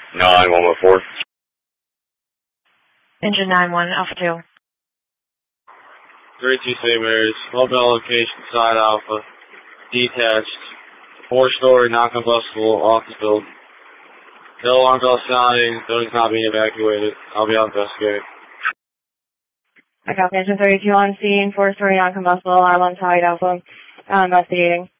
9-114. Engine 9-1, Alpha 2. 32 St. Mary's, mobile location, side Alpha, detached, 4-story, non-combustible, office building. No alarm bell sounding, building's not being evacuated. I'll be out investigating. I copy Engine 32 on scene, 4-story, non-combustible, alarm on side Alpha, investigating.